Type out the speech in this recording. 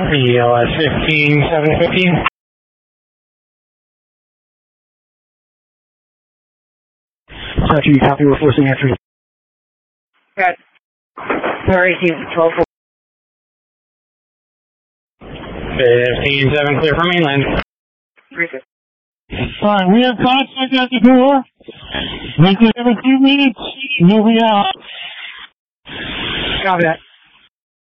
ELS 15715. Roger, you copy, we're forcing entry. Good. Where is he? 12. 157 clear for mainland. Alright, we have contact at the door. Make it every 2 minutes. Moving out. Copy that.